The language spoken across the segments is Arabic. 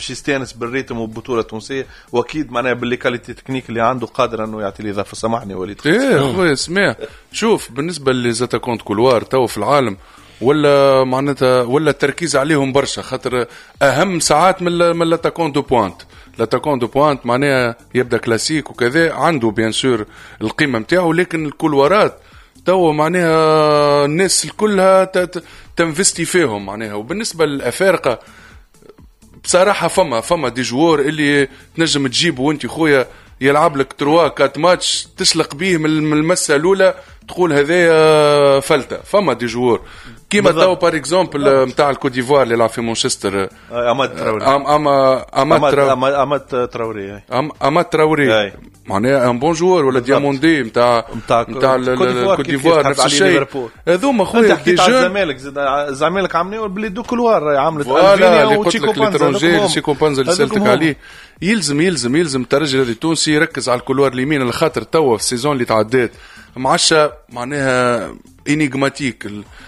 باش يستانس بالريتم والبطوله التونسيه، واكيد معناها باللي كاليتي تكنيك اللي عنده قادر انه يعطي لي اضافه. سامحني وليد. خويا اسمع، شوف بالنسبه لزاتا كونت كولوار تو في العالم ولا معناتها ولا التركيز عليهم برشا، خاطر اهم ساعات من لاتاكون دو بوانت. لاتاكون دو بوانت معناها يبدا كلاسيك وكذا، عنده بيان سور القيمه نتاعو، لكن الكولوارات تو معناها الناس كلها تنفستي فيهم معناها. وبالنسبه للافارقه بصراحه فما دي جوار اللي تنجم تجيبه وانت خويا يلعب لك 3-4 ماتش تسلق بيه من المسه الاولى تقول هذايا فلته. فما دي جوار كيما تو بار اكزومبل نتاع الكوت ديفوار اللي لعب في مانشستر، اماد تراوري. اماد تراوري معناها ان بون جوار، ولا دياموندي نتاع الكوت ديفوار نفس الشيء. هذوما خويا دي جون. الزمالك عاملين باللي دو كولوار عملت الفينيا وتشيكو بانزا اللي سالتك عليه. يلزم الترجي هذا التونسي يركز على الكولوار اليمين، على خاطر توا في السيزون اللي تعدات معشا معناها انيغماتيك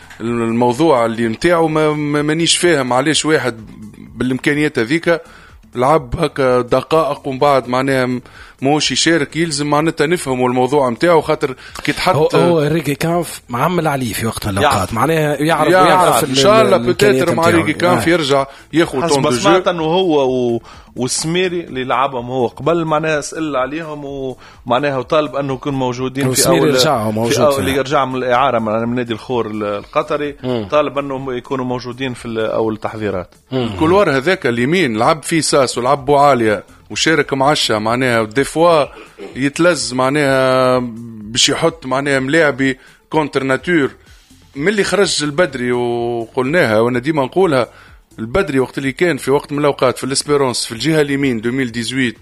الموضوع اللي نتاعو مانيش فاهم علاش واحد بالامكانيات هذيك لعب هكا دقائق ومن بعد معناها موش يشارك. يلزم معناتها نفهموا الموضوع نتاعو، خاطر كي تحط هو ريكي كانف معمل عليه في وقت من الاوقات معناها يعرف ان شاء الله بتاتر مع ريكي كانف يرجع ياخذ طون دو جو. سمعت انه هو والسميري اللي لعبهم هو قبل معناها سأل عليهم ومعناها وطالب انه يكون موجودين في اول اللي يرجع من الاعاره من نادي الخور القطري، طالب انهم يكونوا موجودين في اول التحضيرات. الكولوار هذاك اليمين لعب فيه ساس ولعب بوعاليه وشارك معشا معناها دي فوا يتلز معناها باش يحط معناها ملاعبي كونتر ناتور. من اللي خرج البدري وقلناها وانا ديما نقولها، البدري وقت اللي كان في وقت من الاوقات في الاسبيرونس في الجهه اليمين 2018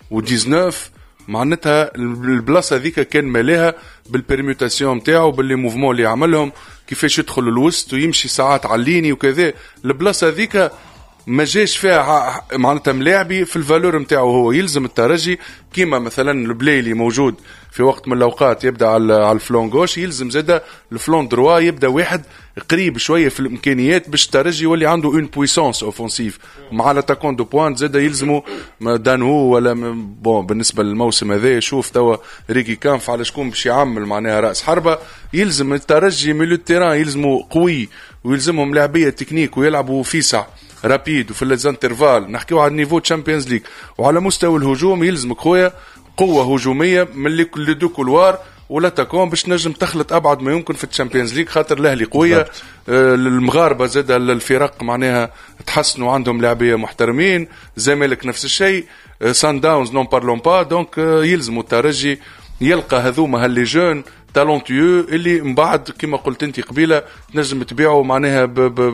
و19 معناتها البلاصه هذيك كان مالها بالبرميوتاسيون نتاعو باللي موفمون اللي عملهم، كيفاش يدخل الوسط ويمشي ساعات على الليني وكذا. البلاصه هذيك ما جاش فيها معناتها ملاعبي في الفالور نتاعو. هو يلزم الترجي كيما مثلا البلايلي موجود في وقت من الاوقات يبدا على الفلون غوش، يلزم زاده الفلون دروا يبدا واحد قريب شويه في الامكانيات باش الترجي يولي عنده اون بويسونس اوفنسيف مع لاتاكون دو بوينت. زاده يلزموا دانو ولا بون بالنسبه للموسم هذا شوف توا ريكي كانف على شكون باش يعمل معناها راس حربه. يلزم الترجي ميلو تيران يلزموا قوي ويلزمهم لاعبيه تكنيك ويلعبوا فيسع رابيد وفي الانترفال. نحكيو على النيفو تشامبيونز ليج. وعلى مستوى الهجوم يلزمك خويا قوه هجوميه من اللي دو كولوار ولا تكون باش نجم تخلط ابعد ما يمكن في الشامبيونز ليج، خاطر الاهلي قويه. المغاربه زاد الفرق معناها تحسنوا عندهم لاعبيه محترمين، زمالك نفس الشيء، سان داونز نون بارلون با. دونك يلزموا الترجي يلقى هذوما هاللي جون تالونتيو اللي من بعد كما قلت انت قبيله تنجم تبيعوا معناها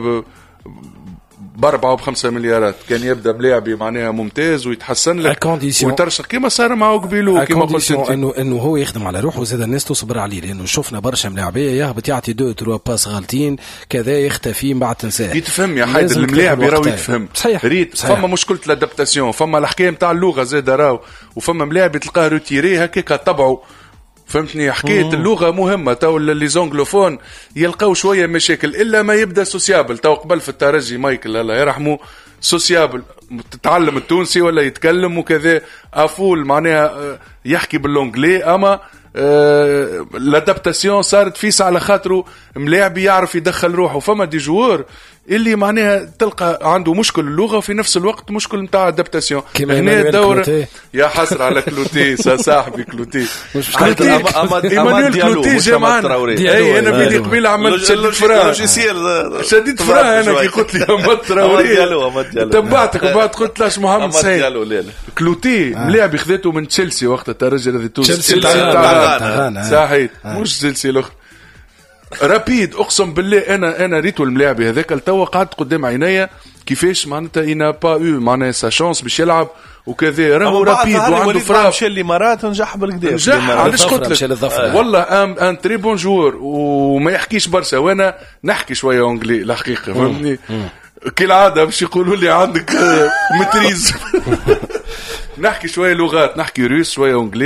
ب4 و5 مليارات. كان يبدا بلاعبي معناها ممتاز ويتحسن لك وترشح كما صار معه قبيله كما قلت انه هو يخدم على روحه وزاد الناس تصبر عليه، لانه شفنا برشا ملاعبيه يهبط يعطي 2-3 باس غالطين كذا يختفي من بعد تنساه. يتفهم يا حيد الملاعب يراو يتفهم ريت. فما مشكله الادابتاسيون، فما الحكايه نتاع اللغه زاد راو، وفما ملاعب تلقاه روتيري هكاك طبعه. فهمتني حكايه اللغه مهمه. تو لي زونغلوفون يلقاو شويه مشاكل الا ما يبدا سوسيابل. تو قبل في الترجي مايكل الله يرحمه سوسيابل تتعلم التونسي ولا يتكلم وكذا افول معناها يحكي باللونجلي، اما الادابتاسيون صارت فيس على خاطره ملاعب يعرف يدخل روحه. فما دي جوار اللي معناها تلقى عنده مشكل اللغه وفي نفس الوقت مشكل نتاع ادابتاسيون. هنا الدور يا حسر على كلوتي صاحبي كلوتي ايمانويل كلوتي جمعنا. اي انا بدي قبيله عملت شديد فراه انا كي قلت لي امات تراوري تبعتك وبعد قلت لاش محمد سعيد كلوتي ملاعب خذته من تشيلسي وقت الترجي الذي تونس صحيح مش تشيلسي الاخر رابيد. اقسم بالله انا ريتو الملاعبي هذاك التوا قعدت قدام عينيا كيفاش معناتها اينا با او معناتها سا شانس باش يلعب وكذا. راهو رابيد وعنده فراب مشى الامارات نجح بالكدا نجح. علاش قلت لك والله ان تري بون جوور وما يحكيش برشا وانا نحكي شويه انجلي الحقيقه فهمني كالعاده باش يقولوا لي عندك متريز نحكي شويه لغات، نحكي روس شويه انجلي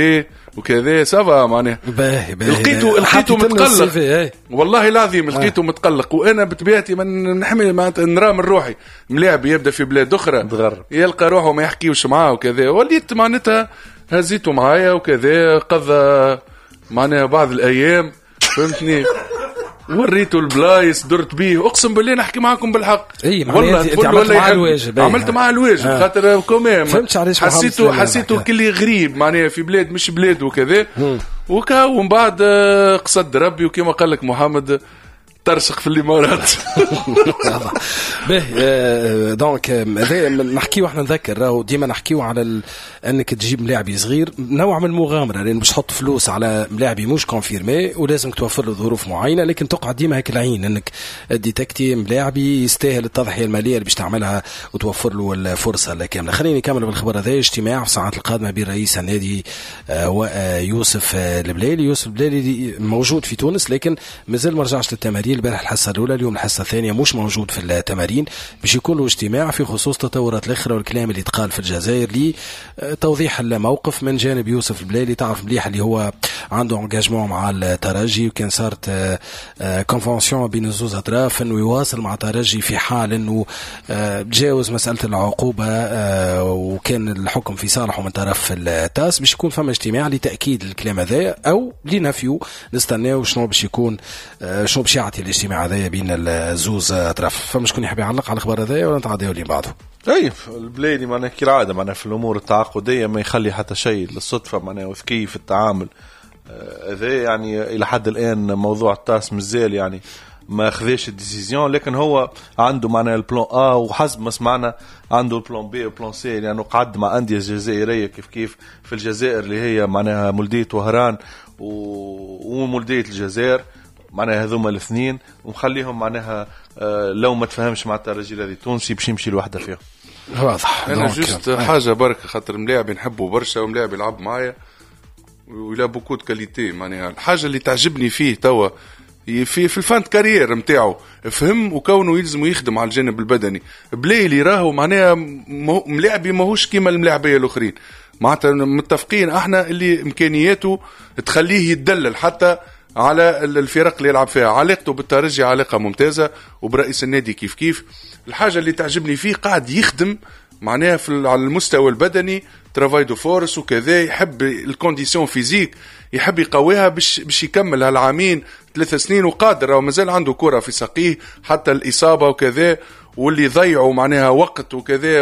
وكذا سافا معناها. لقيته متقلق والله العظيم، لقيته متقلق. وانا بطبيعتي من نحمل نرى من روحي ملاعب يبدا في بلاد اخرى يلقى روحه ما يحكيوش معاه وكذا، وليت معناتها هزيته معايا وكذا، قضى معناها بعض الايام فهمتني، وريته البلايص درت بيه، اقسم بالله نحكي معكم بالحق. والله انت عملت معاه الواجب. عملت معاه الواجب خاطر كوميم حسيته كلي غريب معناها في بلاد مش بلاد وكذا وكا. ومن بعد قصد ربي وكما قال لك محمد ترسخ في الامارات. به دونك نحكيو احنا نذكر راهو ديما نحكيو على انك تجيب ملاعبي صغير نوع من المغامره، لان باش تحط فلوس على ملاعبي مش كونفيرمي ولازم توفر له ظروف معينه، لكن تقعد ديما هيك العين انك ديتكتي ملاعبي يستاهل التضحيه الماليه اللي باش تعملها وتوفر له الفرصه الكامله. خليني نكمل بالخبر هذا. اجتماع في الساعات القادمه بين رئيس النادي ويوسف البلالي. يوسف البلالي موجود في تونس لكن مازال ما رجعش للتمارين. البارح الحصه الاولى، اليوم الحصه الثانيه مش موجود في التمارين. باش يكون له اجتماع في خصوص التطورات الاخرى والكلام اللي يتقال في الجزائر لتوضيح الموقف من جانب يوسف البلالي. تعرف مليح اللي هو عنده انجاجمون مع الترجي، وكان صارت كونفونسيون بين الزوز اطراف انه يواصل مع الترجي في حال انه تجاوز مساله العقوبه وكان الحكم في صالحه من طرف التاس. باش يكون فما اجتماع لتاكيد الكلام هذا او لنفيه. نستناو شنو باش يكون، شنو باش يعطي الاجتماع هذا بين الزوز اطراف. فما شكون يحب يعلق على الخبر هذا ولا نتعداو لي بعده؟ اي البلادي معناها كالعاده معناها في الامور التعاقديه ما يخلي حتى شيء للصدفه معناها وذكي في التعامل هذا. يعني الى حد الان موضوع التاس مازال يعني ما خذاش الديسيزيون، لكن هو عنده معناها البلان ا وحسب ما سمعنا عنده البلان بي والبلان سي، لانه يعني قعد مع انديه جزائريه كيف في الجزائر اللي هي معناها مولديه وهران ومولديه الجزائر معناها هذوما الاثنين، ومخليهم معناها لو ما تفهمش مع الترجي الذي التونسي باش يمشي لوحده فيهم. واضح. انا جست حاجه بركه خاطر ملاعب نحبه برشا وملاعب يلعب معايا ولا بوكو دو كاليتي. معناها الحاجه اللي تعجبني فيه توا في الفانت كارير نتاعو فهم وكونه يلزم يخدم على الجانب البدني. بلايلي راهو معناها ملاعبي ماهوش كيما الملاعبيه الاخرين، معناتها متفقين احنا اللي امكانياته تخليه يتدلل حتى على الفرق اللي يلعب فيها. علاقته بالترجي علاقه ممتازه وبرئيس النادي كيف. الحاجه اللي تعجبني فيه قاعد يخدم معناها على المستوى البدني ترافاي دو فورس وكذا، يحب الكونديسيون فيزيك يحب يقويها باش يكمل هالعامين 3 سنين وقادر، ومازال عنده كرة في ساقيه حتى الإصابة وكذا، واللي ضيعوا معناها وقت وكذا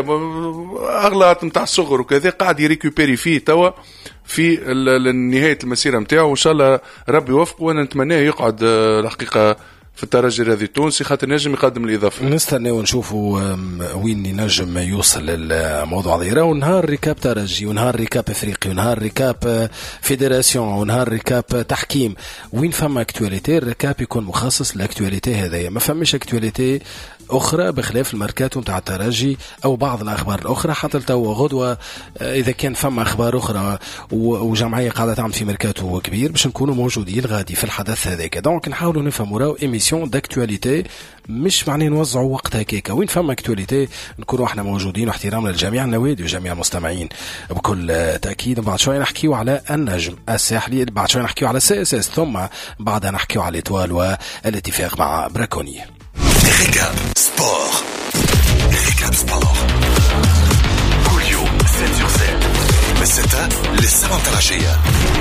أغلاط متاع الصغر وكذا قاعد يريكوبيري فيه توا في نهاية المسيرة متاعه. وإن شاء الله ربي يوفقه، وأنا نتمناه يقعد الحقيقة في الترجي الرياضي التونسي خاطر نجم يقدم الإضافة. نستنى ونشوفوا وين ينجم يوصل الموضوع هذا. ونهار ريكاب ترجي ونهار ريكاب افريقي ونهار ريكاب فيدراسيون ونهار ريكاب تحكيم، وين فما اكتواليتي الريكاب يكون مخصص لاكتواليتي هذايا. ما فماش اكتواليتي أخرى بخلاف الماركاتو متاع الترجي أو بعض الأخبار الأخرى. حتى لتو غدوة إذا كان فما أخبار أخرى وجمعية قاعدة تعمل في ماركاتو كبير باش نكونوا موجودين غادي في الحدث هذاك. دونك نحاولوا نفهموا راهو إيميسيون داكتواليتي، مش معناه نوزعوا وقت هكاك. وين فما اكتواليتي نكونوا احنا موجودين، واحترام للجميع النوادي وجميع المستمعين بكل تأكيد. بعد شوية نحكيوا على النجم الساحلي، بعد شوية نحكيوا على CSS، ثم بعدها نحكيوا على الإطوال والاتفاق مع براكوني. ريكاب سبور. ريكاب سبور كل يوم 7/7 من 6 للسبعة متاع العشية.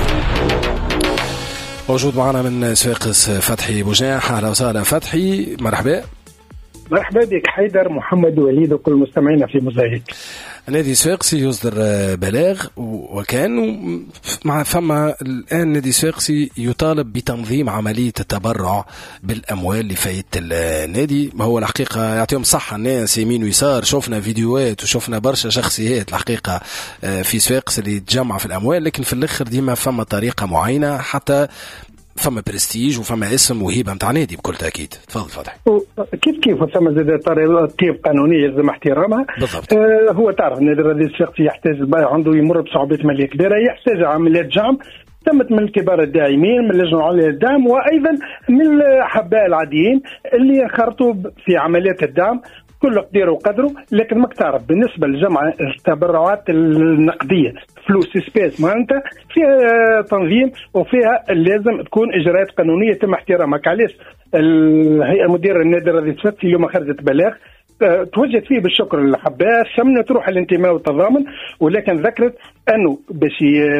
موجود معنا من صفاقس فتحي بوجناح. أهلا وسهلا فتحي، مرحبا. مرحبا بك حيدر، محمد وليد وكل مستمعينا في موزايك. نادي صفاقسي يصدر بلاغ وكان مع فما الآن نادي صفاقسي يطالب بتنظيم عملية التبرع بالأموال اللي فايت النادي. هو الحقيقة يعطيهم صحة الناس يمين ويسار، شوفنا فيديوهات وشوفنا برشا شخصيات الحقيقة في صفاقس اللي تجمع في الأموال، لكن في الآخر ديما فما طريقة معينة حتى فما برستيج وفما اسم وهيبه نتاع نادي بكل تاكيد. تفضل فتحي. كيف وثم زاد طريقه قانونيه يلزم احترامها بالضبط. هو تعرف النادي الرياضي الصفاقسي يحتاج عنده يمر بصعوبات ماليه كبيره، يحتاج عمليات دعم تمت من كبار الداعمين من اللجنه العليا للدعم وايضا من الاحباء العاديين اللي انخرطوا في عمليات الدعم كل قدير وقدره. لكن ما تعرف بالنسبه لجمع التبرعات النقديه فلوس سبيس معناتها فيها تنظيم وفيها لازم تكون اجراءات قانونيه تم احترامها. علاش الهيئه المديره النادي الرياضي الصفاقسي اليوم خرجت بلاغ توجد فيه بالشكر للحباس، ثمنت روح الانتماء والتضامن، ولكن ذكرت انه باش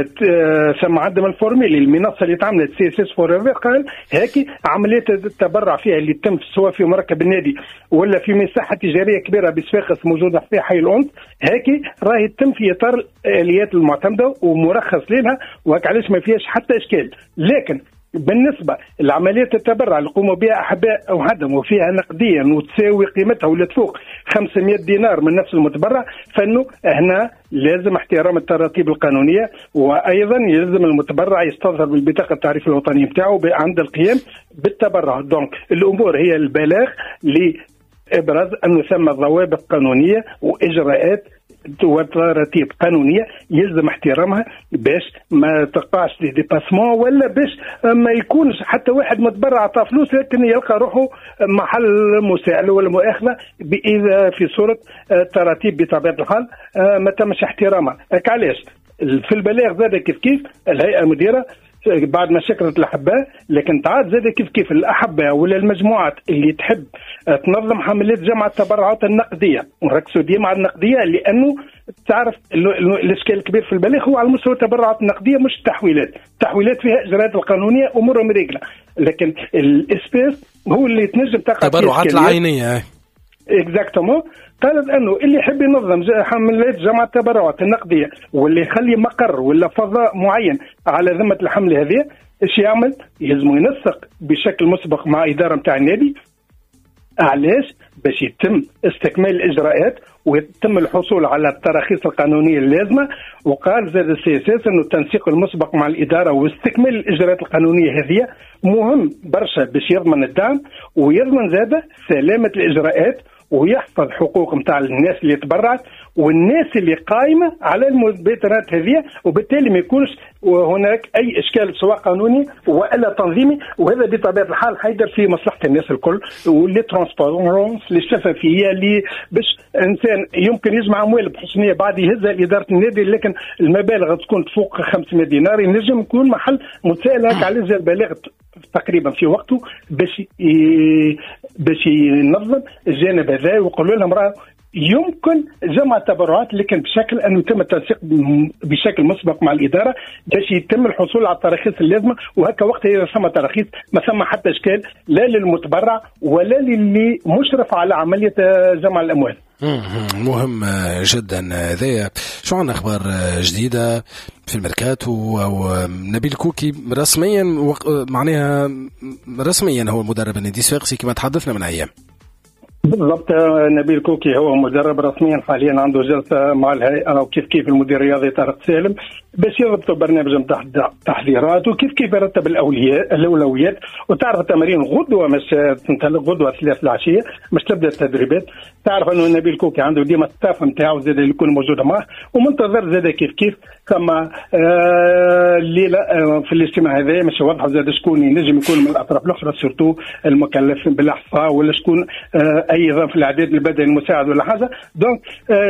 سمع عدم الفورميلي المنصه اللي تعملت سي اس اس فور قال هيك عمليات التبرع فيها اللي تم سواء في مركب النادي ولا في مساحه تجاريه كبيره بصفاقس موجوده في حي الأنس، هيك راهي تم في اطار الاليات المعتمده ومرخص لها، وهيك علاش ما فيهاش حتى اشكال. لكن بالنسبه لعمليات التبرع اللي يقوموا بها احباء او عدم وفيها نقديا وتساوي قيمتها ولا تفوق 500 دينار من نفس المتبرع، فانه هنا لازم احترام التراتيب القانونيه، وايضا يلزم المتبرع يستظهر بالبطاقه التعريف الوطني بتاعه عند القيام بالتبرع. دونك الامور هي البلاغ لابراز انه ثم ضوابط قانونيه واجراءات وتراتيب قانونيه يلزم احترامها باش ما تقعش دي ديباسمون، ولا باش ما يكونش حتى واحد متبرع عطى فلوس لكن يلقى روحه محل مساءله ولا مؤاخذه اذا في صوره تراتيب بطبيعه الحال ما تمش احترامها. علاش في البلاغ زاد كيف الهيئه المديره بعد ما شكرت الأحباء، لكن تعاد زاد كيف الأحباء ولا المجموعات اللي تحب تنظم حملات جمع التبرعات النقدية، ونركزوا ديما على النقدية لأنه تعرف الإشكال الكبير في البلاغ هو على مستوى التبرعات النقدية مش التحويلات فيها إجراءات القانونية أمورهم رجلة، لكن الإسباس هو اللي تنجم تقع التبرعات العينية. اكزاكتومون. قالت انه اللي يحب ينظم حملات جمع التبرعات النقديه واللي يخلي مقر ولا فضاء معين على ذمه الحمله هذه، ايش يعمل؟ يلزم ينسق بشكل مسبق مع اداره نتاع النادي. علاش؟ باش يتم استكمال الاجراءات ويتم الحصول على التراخيص القانونيه اللازمه. وقال زاد السي اس اس انه التنسيق المسبق مع الاداره واستكمال الاجراءات القانونيه هذه مهم برشا باش يضمن الدعم ويضمن زاد سلامه الاجراءات ويحفظ حقوق نتاع الناس اللي تبرعت والناس اللي قائمه على المبادرات هذه، وبالتالي ما يكونش هناك اي اشكال سواء قانوني والا تنظيمي، وهذا بطبيعه الحال حيدر في مصلحه الناس الكل، واللي ترانسبارونس للشفافيه اللي باش انسان يمكن يجمع اموال بحسنيه بعد يهزها لاداره النادي، لكن المبالغ تكون تفوق 500 دينار ينجم يكون محل متسائل على البلاغ تقريبا في وقته باش ينظم الجانب هذا ويقولوا لهم راه يمكن جمع التبرعات لكن بشكل انه يتم التنسيق بشكل مسبق مع الاداره باش يتم الحصول على التراخيص اللازمه، وهكا وقت اذا ثم تراخيص ما ثم حتى اشكال لا للمتبرع ولا للي مشرف على عمليه جمع الاموال. مهم جدا. هذايا شو عندنا اخبار جديده في الميركاتو؟ او نبيل كوكي رسميا معناها رسميا هو مدرب النادي الصفاقسي كما تحدثنا من ايام. بالضبط، نبيل كوكي هو مدرب رسميا حاليا، عنده جلسه مع الهيئه وكيف المدير الرياضي طارق سالم باش يضبطوا برنامج نتاع تحضيرات وكيف يرتب الاولويات. وتعرف التمارين غدوه مش تنطلق غدوه 3 العشيه مش تبدا التدريبات. تعرف انه نبيل كوكي عنده ديما الستاف نتاعو زاد اللي يكون موجود معه ومنتظر زاد كيف كما الليله في الاجتماع هذا مش واضح زاد شكون ينجم يكون من الاطراف الاخرى سورتو المكلف بالاحصاء ولا شكون ايضا في الاعداد البدني المساعد ولا حاجه. دونك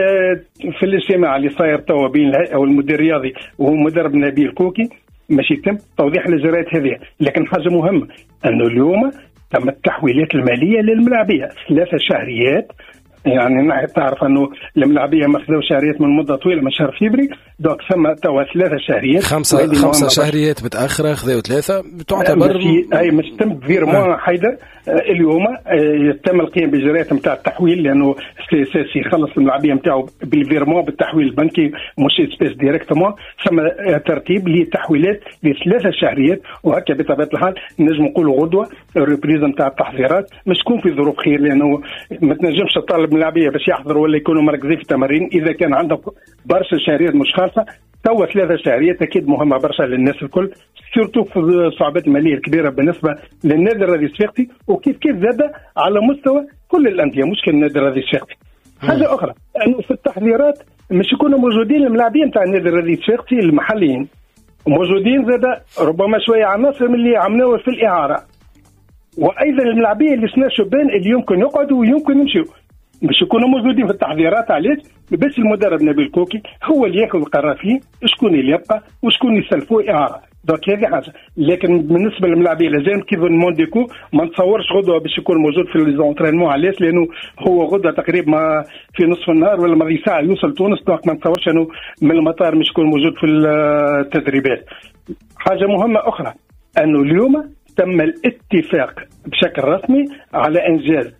في الاجتماع اللي صاير توا بين الهيئه والمدير الرياضي وهو مدرب نبيل كوكي ماشي يتم توضيح الاجراءات هذه، لكن حاجه مهمه انه اليوم تم التحويلات الماليه للملاعبيه 3 شهريات. يعني تعرف انه الملاعبيه ماخذوا شهريات من مده طويله من شهر فبراير، دوك ثم توا 3 شهريات 5 شهريات متاخره خذوا 3 تعتبر اي مش تم فيرمون حيدر. اليوم يتم القيام باجراءات نتاع التحويل لانه السي يخلص الملاعبيه نتاعو بالفيرمون بالتحويل البنكي مش سبيس ديريكتومون، ثم ترتيب لتحويلات ل3 شهريات. وهكا بطبيعه الحال نجم نقولوا غدوه الريبريز نتاع التحضيرات مش تكون في ظروف خير، لانه ما تنجمش تطالب الملاعبيه باش يحضروا ولا يكونوا مركزين في التمارين اذا كان عندك برشا شهريات مش خالصه. توا 3 شهريات اكيد مهمه برشا للناس الكل، سورتو في الصعوبات الماليه الكبيره بالنسبه للنادي الرياضي الصفاقسي وكيف زاد على مستوى كل الانديه مش كالنادي الرياضي الصفاقسي. حاجه اخرى انه في التحضيرات مش يكونوا موجودين الملاعبين نتاع النادي الرياضي الصفاقسي المحليين، وموجودين زاد ربما شويه عناصر من اللي عملوه في الاعاره، وايضا الملاعبين اللي سنا شبان اللي يمكن يقعدوا ويمكن يمشوا. باش يكونوا موجودين في التحضيرات. علاش؟ بس المدرب نبيل كوكي هو اللي ياخذ القرار فيه شكون اللي يبقى وشكون يسلفوه اعاره. دونك هذه حاجه. لكن بالنسبه للملاعبيه الاجانب كيف مونديكو ما نتصورش غدوه باش يكون موجود في ليزونترينمون. علاش؟ لانه هو غدوه تقريبا ما في نصف النهار ولا ماضي ساعه يوصل تونس. دونك ما نتصورش انه من المطار مش يكون موجود في التدريبات. حاجه مهمه اخرى انه اليوم تم الاتفاق بشكل رسمي على انجاز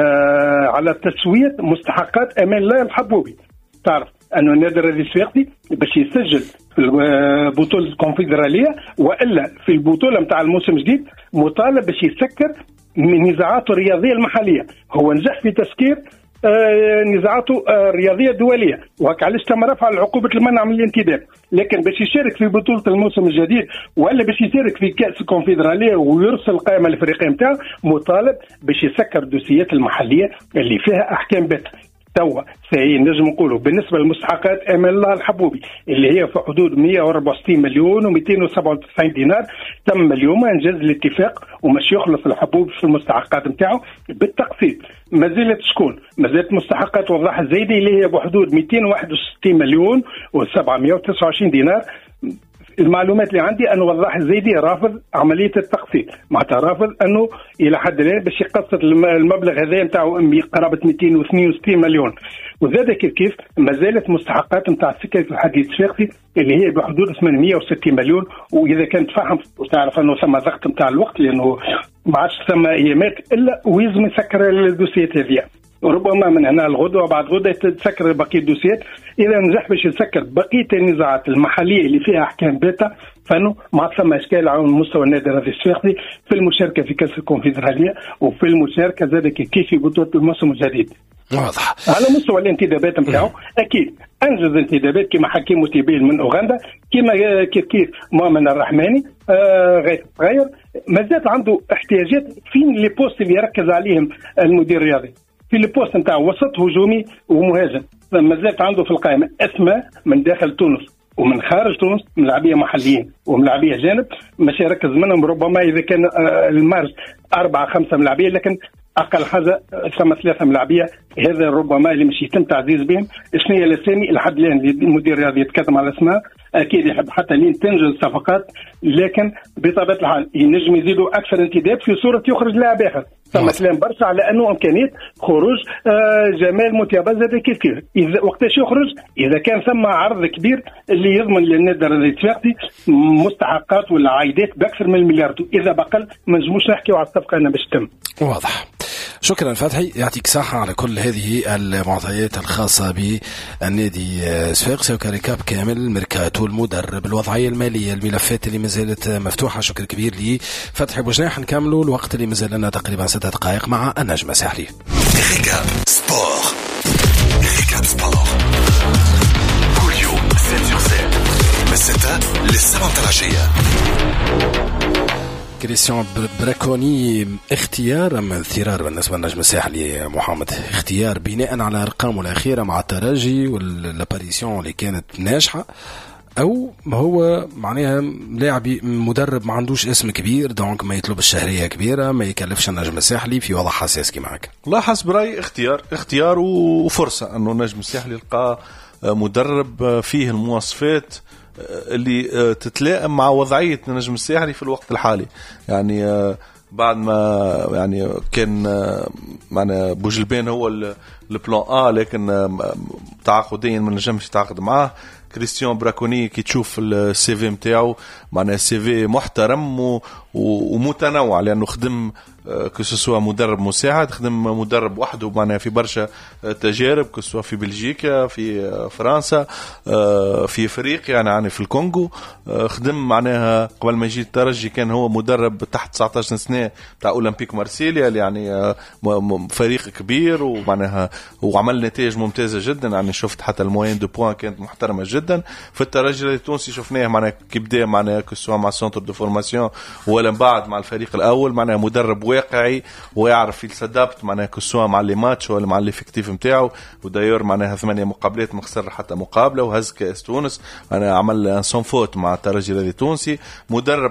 على تسويه مستحقات امان الله الحبوبي. تعرف انه النادي الرياضي الصفاقسي باش يسجل في البطوله الكونفدراليه والا في البطوله نتاع الموسم الجديد مطالب باش يسكر من نزاعاته الرياضيه المحليه. هو نجح في تسكير نزاعاته الرياضيه الدوليه وهك علاش تم رفع عقوبه المنع من الانتداب. لكن باش يشارك في بطوله الموسم الجديد ولا باش يشارك في كاس الكونفدراليه ويرسل قائمه الفريقين نتاعو مطالب باش يسكر الدوسيات المحليه اللي فيها احكام بت. توا نجم نقولوا بالنسبه للمستحقات امان الله الحبوبي اللي هي في حدود 164 مليون و297 دينار تم اليوم انجاز الاتفاق ومش يخلص الحبوبي في المستحقات نتاعو بالتقسيط. ما زالت شكون؟ ما زالت مستحقات وضاح الزايدي اللي هي بحدود 261 مليون و729 دينار. المعلومات اللي عندي أنه وضاح الزايدي رافض عملية التقسيط، معناتها رافض أنه إلى حد الآن باش يقسط المبلغ هذا نتاعو قرابة 262 مليون. وزاد كيف ما زالت مستحقات نتاع السكك الحديد الصفاقسي اللي هي بحدود 860 مليون. وإذا كان تفهم وتعرف أنه ثم ضغط نتاع الوقت لأنه ما عادش ثم أيامات إلا ويزم يسكر الدوسيات هذه. وربما من هنا الغدوة بعد غدوة تسكر بقية الدوسيات. إذا نجح باش يسكر بقية النزاعات المحلية اللي فيها أحكام باتا فانه ما ثم إشكال على مستوى النادي الرياضي الصفاقسي في المشاركة في كأس الكونفدرالية وفي المشاركة زاد كيف في بطولة الموسم الجديد. واضح. على مستوى الانتدابات نتاعو أكيد أنجز انتدابات كما حكيم موتيبيل من أوغندا كما كيف مؤمن الرحماني غير مازال عنده احتياجات فين لي بوست اللي يركز عليهم المدير الرياضي. في البوست نتاع وسط هجومي ومهاجم ما زالت عنده في القائمه اسماء من داخل تونس ومن خارج تونس ملاعبيه محليين وملاعبيه جانب مش يركز منهم. ربما اذا كان المارج 4-5 ملاعبيه لكن اقل حاجه 3 ملاعبيه هذا ربما اللي مش يتم تعزيز بهم. شنو هي الاسامي لحد الان المدير الرياضي يتكلم على اسماء اكيد يحب حتى لين تنجز صفقات لكن بطبيعه الحال ينجم يزيدوا اكثر انتداب في صوره يخرج لاعب اخر. ثم كلام برشا على انه امكانيه خروج جمال متيابز هذا كيف اذا وقتاش يخرج اذا كان ثم عرض كبير اللي يضمن للنادي الرياضي الصفاقسي مستحقات ولا عائدات باكثر من المليار. اذا بقل ما نجموش نحكيو على الصفقه انا باش تتم. واضح. شكرا فتحي يعطيك صحة على كل هذه المعطيات الخاصة بالنادي الصفاقسي وكريكاب كامل ميركاتو المدرب الوضعية المالية الملفات اللي مازالت مفتوحة. شكر كبير لي فتحي بوجناح. نكملوا الوقت اللي مازال لنا تقريبا 6 دقائق مع النجم الساحلي. ريكاب سبور ريكاب سبور كل يوم 7/7 من 6 ل7 العشية. كريستيان براكوني اختيار ام انثرار بالنسبه للنجم الساحلي محمد؟ اختيار بناء على ارقامه الاخيره مع الترجي والاباريسيون اللي كانت ناجحه او ما هو معناها لاعب مدرب ما عندوش اسم كبير دونك ما يطلب الشهريه كبيره ما يكلفش النجم الساحلي في وضع حساس كما هكا؟ والله حسب رايي اختيار وفرصه انه النجم الساحلي يلقى مدرب فيه المواصفات اللي تتلائم مع وضعية النجم الساحلي في الوقت الحالي. يعني بعد ما يعني كان معنا بوجلبان هو البلان لكن تعاقديا ما نجمش يتعاقد معاه. كريستيان براكوني كي تشوف السي في نتاعو معناها سي في محترم ومتنوع لانه خدم كسوا مدرب مساعد خدم مدرب وحده معناها في برشا تجارب كسوا في بلجيكا في فرنسا في افريقيا يعني في الكونغو خدم معناها قبل ما يجي الترجي كان هو مدرب تحت 19 سنه تاع اولمبيك مارسيليا يعني فريق كبير ومعناها وعمل نتائج ممتازه جدا. يعني شفت حتى الموين دو بوين كانت محترمه جدا. في الترجي التونسي شفناه معناها كي بدا معناها كسوا مع سنتر دو فورماسيون ولا بعد مع الفريق الاول معناها مدرب واقعي ويعرف يتسدبت معناها كسوا مع لي ماتش ولا مع الافكتيف نتاعو. ودايور معناها 8 مقابلات ما خسر حتى مقابله وهز كاس تونس. انا عمل سون فوت مع الترجي التونسي. مدرب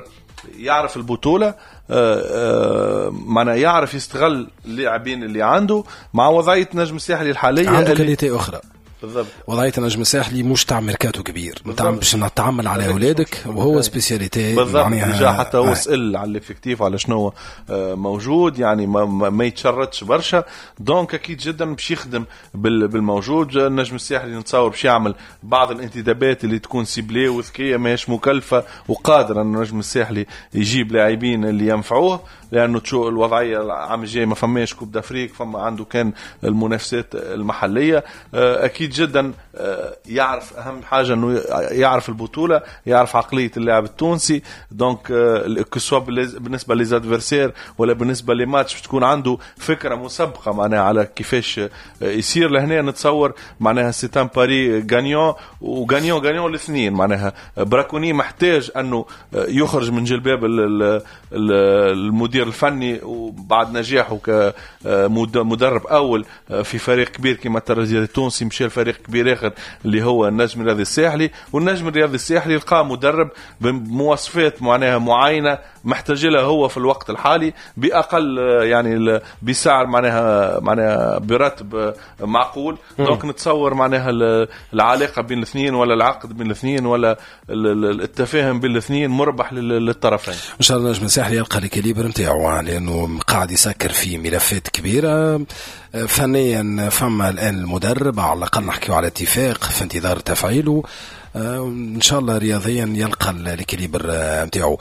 يعرف البطولة، معناه يعرف يستغل اللاعبين اللي عنده مع وضعية نجم الساحلي الحالية. عنده كاليتي أخرى بالضبط. وضعية نجم الساحلي مش تاع ميركاتو كبير، باش نتعامل على أولادك وهو سبيسياليتي بالضبط. يعني حتى هو سأل على الإفكتيف على شنو موجود، يعني ما يتشردش برشا. دونك أكيد جدا باش يخدم بالموجود. النجم الساحلي نتصور باش يعمل بعض الانتدابات اللي تكون سيبليه وذكية ماهيش مكلفة، وقادر أن النجم الساحلي يجيب لاعبين اللي ينفعوه، لأنه تشوف الوضعية العام الجاي ما فماش كوب دافريك، فما عنده كان المنافسات المحلية. أكيد جدا يعرف أهم حاجة أنه يعرف البطولة، يعرف عقلية اللاعب التونسي. دونك كسوا بالنسبة للادفيرسير ولا بالنسبة لماتش تكون عنده فكرة مسبقة معناها على كيفاش يصير. لهنا نتصور معناها سيتان باري غانيون وغانيون الاثنين. معناها براكوني محتاج أنه يخرج من جلباب المدير الفني، وبعد نجاحه كمدرب أول في فريق كبير كما الترجي التونسي مشى فريق كبير آخر اللي هو النجم الرياضي الساحلي. والنجم الرياضي الساحلي لقى مدرب بمواصفات معناها معينة محتاج لها هو في الوقت الحالي، بأقل يعني بسعر معناها براتب معقول. دونك نتصور معناها العلاقة بين الاثنين ولا العقد بين الاثنين ولا التفاهم بين الاثنين مربح للطرفين. إن شاء الله النجم الساحلي يلقى الكاليبر نتاعو، لأنه قاعد يسكر في ملفات كبيرة فنيا. فما الآن المدرب على الأقل نحكيه على اتفاق في انتظار تفعيله. إن شاء الله رياضيا يلقى الكاليبر نتاعو.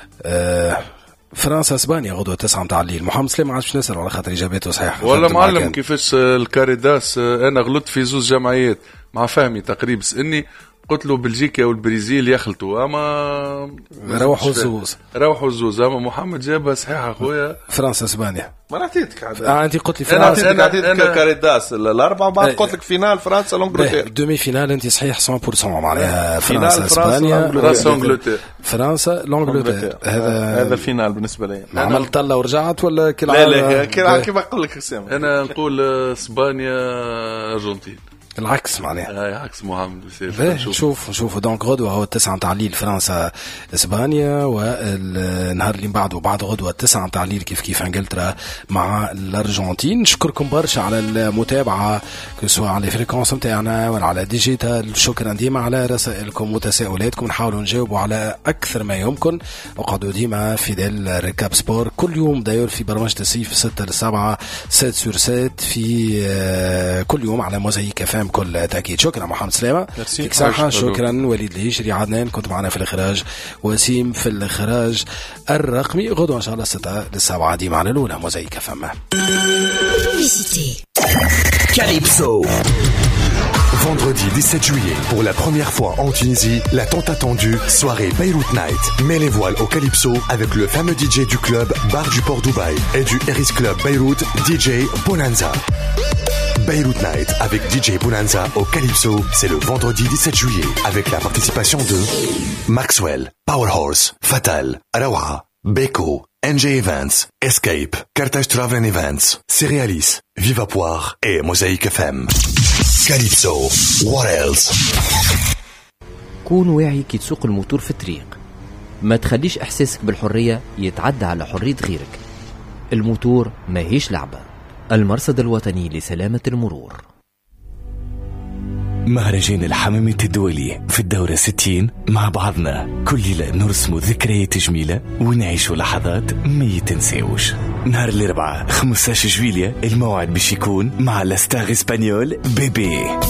فرنسا اسبانيا غدوة 9 متاع الليل. محمد سليم عادش نسأل على خاطر اجاباته صحيح. والله معلم كيفاش الكاريداس. انا غلطت في زوج جمعيات مع فهمي تقريبا، اني قلت له بلجيكا والبرازيل يخلطوا، اما روحوا الزوز اما محمد جابها صحيحه اخويا. فرنسا اسبانيا ما نعطيتك انت قلت لي فرنسا، انا اعطيتك كاريداس الاربعه، بعد قلت لك فينال فرنسا لونجلتير دومي فينال. انت صحيح 100% معناها فرنسا اسبانيا فرنسا لونجلتير. هذا فينال بالنسبه لي. عملت طله ورجعت ولا لا كيما اقول لك حسام. انا نقول اسبانيا ارجنتين العكس معناها عكس محمد. نشوف دونك غدوة هو 9 متاع الليل فرنسا اسبانيا، والنهار اللي بعده بعد غدوة 9 متاع الليل كيف انجلترا مع الارجنتين. نشكركم برشا على المتابعة سواء على الفريكونس نتاعنا ولا على ديجيتال. شكرا ديما على رسائلكم وتساؤلاتكم، نحاولوا نجاوبوا على اكثر ما يمكن. وقعدوا ديما في ديال ريكاب سبور كل يوم داير في برنامج تسيف 6 ل 7 7/7 في كل يوم على موزايك فام كل تأكيد. شكرا محمد سلامة فيك صحة. شكرا وليد الهيشري عدنان كنت معنا في الإخراج، وسيم في الإخراج الرقمي. غدوة إن شاء الله 6 ل 7 ديما على الأولى موزايك فما Calypso. Vendredi 17 juillet, pour la première fois en Tunisie, la tant attendue soirée Beyrouth Night met les voiles au Calypso avec le fameux DJ du club Bar du Port Dubaï et du Eris Club Beyrouth, DJ Bonanza. Beyrouth Night avec DJ Bonanza au Calypso, c'est le vendredi 17 juillet avec la participation de Maxwell, Powerhorse, Fatal, Rawa, Beko, NJ Events, Escape, Carthage Travel Events, Cerealis, Viva Poire et Mosaïque FM. Calypso, what else? كون واعي كي تسوق الموتور في الطريق، ما تخليش إحساسك بالحرية يتعدى على حرية غيرك. الموتور ماهيش لعبة. المرصد الوطني لسلامة المرور. مهرجان الحمامات الدولي في الدورة 60 مع بعضنا كل ليلة نرسم ذكريات جميلة ونعيشوا لحظات ما يتنساوش. نهار الأربعاء 15 جويلية الموعد باش يكون مع لاستار اسبانيول بيبي.